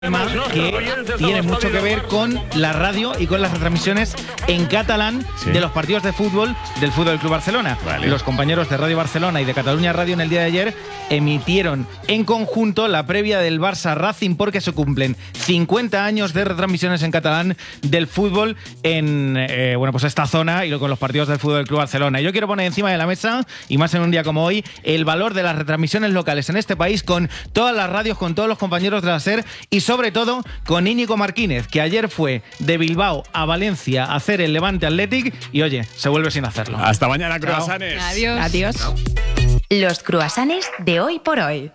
Que tiene mucho que ver con la radio y con las retransmisiones en catalán de los partidos de fútbol del Fútbol Club Barcelona. Los compañeros de Radio Barcelona y de Cataluña Radio en el día de ayer emitieron en conjunto la previa del Barça Racing, porque se cumplen 50 años de retransmisiones en catalán del fútbol en pues esta zona y con los partidos del Fútbol Club Barcelona. Y yo quiero poner encima de la mesa, y más en un día como hoy, el valor de las retransmisiones locales en este país, con todas las radios, con todos los compañeros de la SER y sobre todo con Íñigo Martínez, que ayer fue de Bilbao a Valencia a hacer el Levante Athletic y oye, se vuelve sin hacerlo. Hasta mañana, cruasanes. Adiós. Adiós. Los cruasanes de hoy por hoy.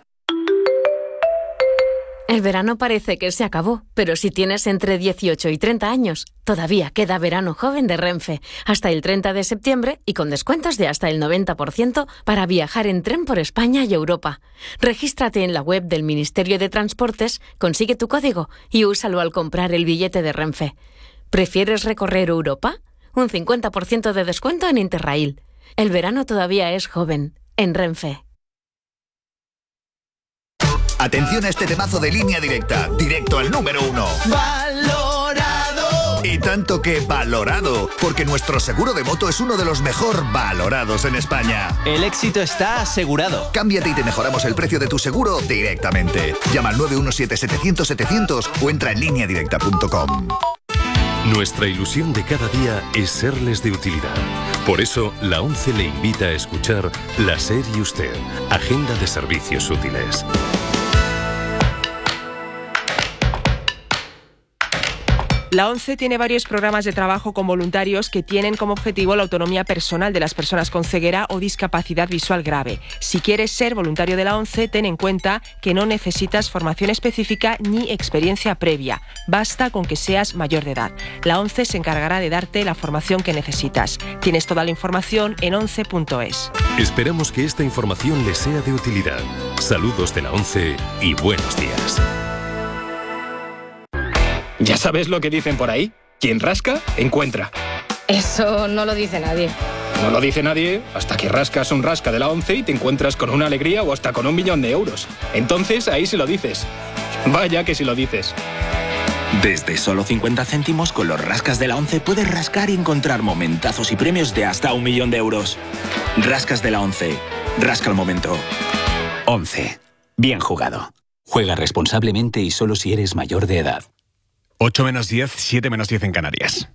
El verano parece que se acabó, pero si tienes entre 18 y 30 años, todavía queda verano joven de Renfe, hasta el 30 de septiembre y con descuentos de hasta el 90% para viajar en tren por España y Europa. Regístrate en la web del Ministerio de Transportes, consigue tu código y úsalo al comprar el billete de Renfe. ¿Prefieres recorrer Europa? Un 50% de descuento en Interrail. El verano todavía es joven, en Renfe. Atención a este temazo de Línea Directa, directo al número 1. ¡Valorado! Y tanto que valorado, porque nuestro seguro de moto es uno de los mejor valorados en España. El éxito está asegurado. Cámbiate y te mejoramos el precio de tu seguro directamente. Llama al 917-700-700 o entra en lineadirecta.com. Nuestra ilusión de cada día es serles de utilidad. Por eso, la ONCE le invita a escuchar La SER y Usted, Agenda de Servicios Útiles. La ONCE tiene varios programas de trabajo con voluntarios que tienen como objetivo la autonomía personal de las personas con ceguera o discapacidad visual grave. Si quieres ser voluntario de la ONCE, ten en cuenta que no necesitas formación específica ni experiencia previa. Basta con que seas mayor de edad. La ONCE se encargará de darte la formación que necesitas. Tienes toda la información en once.es. Esperamos que esta información les sea de utilidad. Saludos de la ONCE y buenos días. ¿Ya sabes lo que dicen por ahí? Quien rasca, encuentra. Eso no lo dice nadie. No lo dice nadie hasta que rascas un rasca de la ONCE y te encuentras con una alegría o hasta con 1 millón de euros. Entonces ahí sí lo dices. Vaya que sí lo dices. Desde solo 50 céntimos con los rascas de la ONCE puedes rascar y encontrar momentazos y premios de hasta 1 millón de euros. Rascas de la ONCE. Rasca el momento. ONCE. Bien jugado. Juega responsablemente y solo si eres mayor de edad. 8 menos 10, 7 menos 10 en Canarias.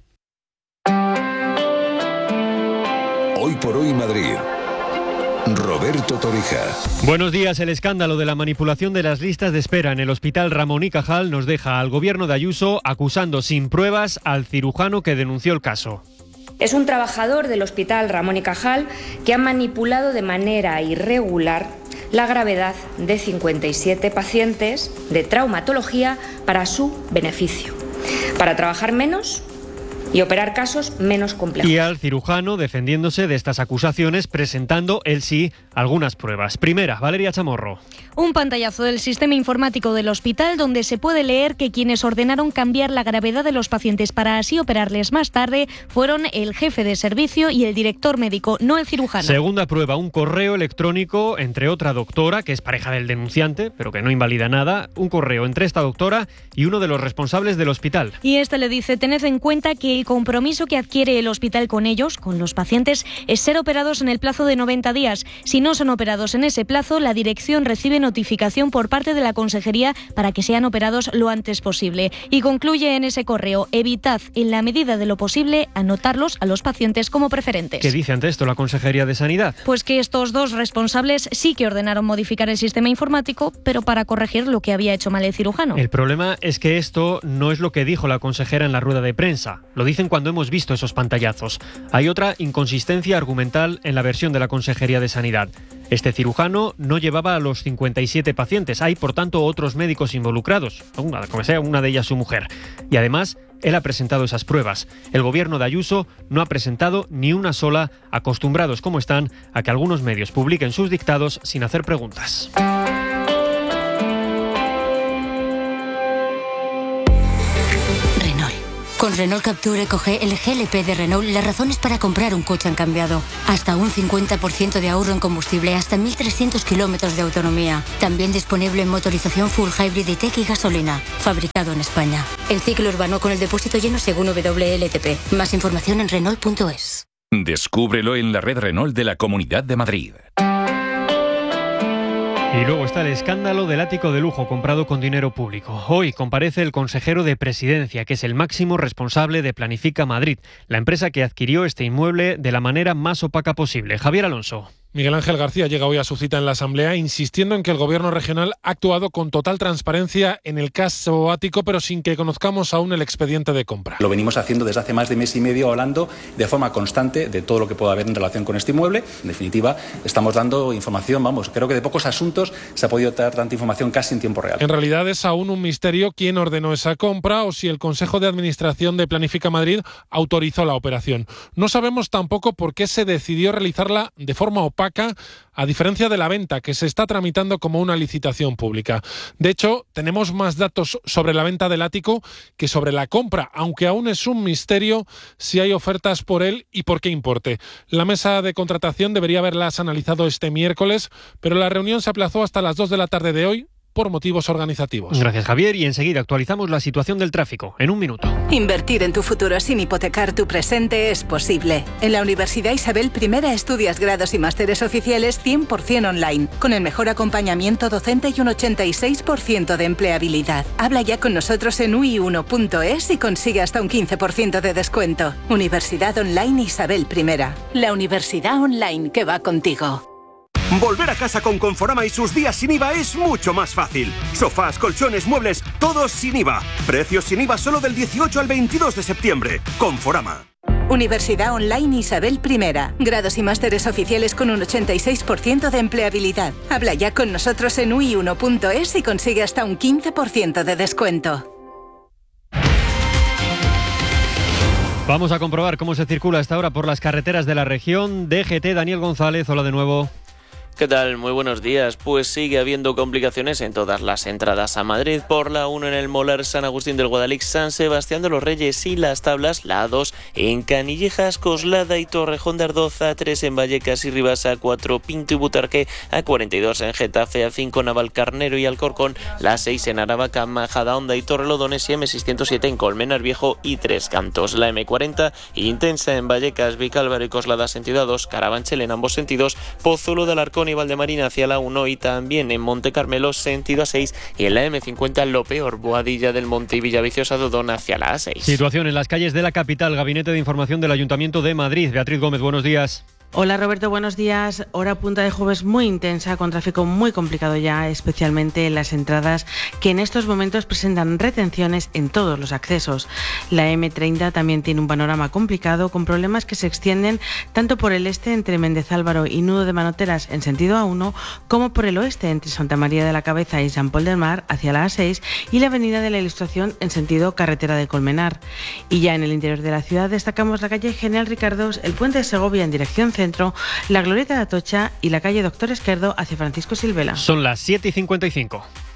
Hoy por hoy Madrid. Roberto Torija. Buenos días. El escándalo de la manipulación de las listas de espera en el Hospital Ramón y Cajal nos deja al gobierno de Ayuso acusando sin pruebas al cirujano que denunció el caso. Es un trabajador del Hospital Ramón y Cajal que ha manipulado de manera irregular la gravedad de 57 pacientes de traumatología para su beneficio, para trabajar menos y operar casos menos complejos. Y al cirujano defendiéndose de estas acusaciones, presentando, él sí, algunas pruebas. Primera, Valeria Chamorro. Un pantallazo del sistema informático del hospital donde se puede leer que quienes ordenaron cambiar la gravedad de los pacientes para así operarles más tarde fueron el jefe de servicio y el director médico, no el cirujano. Segunda prueba, un correo electrónico entre otra doctora, que es pareja del denunciante, pero que no invalida nada, un correo entre esta doctora y uno de los responsables del hospital. Y este le dice, tened en cuenta que el compromiso que adquiere el hospital con ellos, con los pacientes, es ser operados en el plazo de 90 días. Si no son operados en ese plazo, la dirección recibe notificación por parte de la consejería para que sean operados lo antes posible. Y concluye en ese correo, evitad en la medida de lo posible anotarlos a los pacientes como preferentes. ¿Qué dice ante esto la Consejería de Sanidad? Pues que estos dos responsables sí que ordenaron modificar el sistema informático, pero para corregir lo que había hecho mal el cirujano. El problema es que esto no es lo que dijo la consejera en la rueda de prensa. Lo dicen cuando hemos visto esos pantallazos. Hay otra inconsistencia argumental en la versión de la Consejería de Sanidad. Este cirujano no llevaba a los 57 pacientes. Hay, por tanto, otros médicos involucrados, como sea una de ellas su mujer. Y además, él ha presentado esas pruebas. El gobierno de Ayuso no ha presentado ni una sola, acostumbrados como están a que algunos medios publiquen sus dictados sin hacer preguntas. Con Renault Capture Eco-G, el GLP de Renault, las razones para comprar un coche han cambiado. Hasta un 50% de ahorro en combustible, hasta 1.300 kilómetros de autonomía. También disponible en motorización full hybrid y tech y gasolina. Fabricado en España. El ciclo urbano con el depósito lleno según WLTP. Más información en Renault.es. Descúbrelo en la red Renault de la Comunidad de Madrid. Y luego está el escándalo del ático de lujo comprado con dinero público. Hoy comparece el consejero de Presidencia, que es el máximo responsable de Planifica Madrid, la empresa que adquirió este inmueble de la manera más opaca posible. Javier Alonso. Miguel Ángel García llega hoy a su cita en la Asamblea insistiendo en que el Gobierno regional ha actuado con total transparencia en el caso ático, pero sin que conozcamos aún el expediente de compra. Lo venimos haciendo desde hace más de mes y medio, hablando de forma constante de todo lo que pueda haber en relación con este inmueble. En definitiva, estamos dando información, creo que de pocos asuntos se ha podido dar tanta información casi en tiempo real. En realidad es aún un misterio quién ordenó esa compra o si el Consejo de Administración de Planifica Madrid autorizó la operación. No sabemos tampoco por qué se decidió realizarla de forma opaca, a diferencia de la venta, que se está tramitando como una licitación pública. De hecho, tenemos más datos sobre la venta del ático que sobre la compra, aunque aún es un misterio si hay ofertas por él y por qué importe. La mesa de contratación debería haberlas analizado este miércoles, pero la reunión se aplazó hasta las 2 de la tarde de hoy por motivos organizativos. Gracias, Javier, y enseguida actualizamos la situación del tráfico en un minuto. Invertir en tu futuro sin hipotecar tu presente es posible. En la Universidad Isabel I estudias grados y másteres oficiales 100% online, con el mejor acompañamiento docente y un 86% de empleabilidad. Habla ya con nosotros en ui1.es y consigue hasta un 15% de descuento. Universidad Online Isabel I. La universidad online que va contigo. Volver a casa con Conforama y sus días sin IVA es mucho más fácil. Sofás, colchones, muebles, todos sin IVA. Precios sin IVA solo del 18 al 22 de septiembre. Conforama. Universidad Online Isabel I. Grados y másteres oficiales con un 86% de empleabilidad. Habla ya con nosotros en ui1.es y consigue hasta un 15% de descuento. Vamos a comprobar cómo se circula hasta ahora por las carreteras de la región. DGT, Daniel González, hola de nuevo. ¿Qué tal? Muy buenos días. Pues sigue habiendo complicaciones en todas las entradas a Madrid. Por la 1 en el Molar, San Agustín del Guadalix, San Sebastián de los Reyes y Las Tablas. La 2 en Canillejas, Coslada y Torrejón de Ardoz. A3 en Vallecas y Ribas. A4 Pinto y Butarque. A42 en Getafe. A5 Navalcarnero y Alcorcón. La 6 en Aravaca, Majadahonda y Torrelodones. Y M607 en Colmenar Viejo y Tres Cantos. La M40 intensa en Vallecas, Vicálvaro y Coslada sentido A2. Carabanchel en ambos sentidos. Pozuelo de Alarcón y Valdemarina hacia la 1 y también en Monte Carmelo sentido A6 y en la M50 lo peor, Boadilla del Monte y Villaviciosa Dodón hacia la A6. Situación en las calles de la capital. Gabinete de Información del Ayuntamiento de Madrid. Beatriz Gómez, buenos días. Hola Roberto, buenos días. Hora punta de jueves muy intensa, con tráfico muy complicado ya, especialmente en las entradas que en estos momentos presentan retenciones en todos los accesos. La M30 también tiene un panorama complicado, con problemas que se extienden tanto por el este entre Méndez Álvaro y Nudo de Manoteras en sentido A1, como por el oeste entre Santa María de la Cabeza y San Pol del Mar hacia la A6 y la Avenida de la Ilustración en sentido carretera de Colmenar. Y ya en el interior de la ciudad destacamos la calle General Ricardos, el puente de Segovia en dirección centro, la glorieta de Atocha y la calle Doctor Esquerdo hacia Francisco Silvela. Son las 7:55.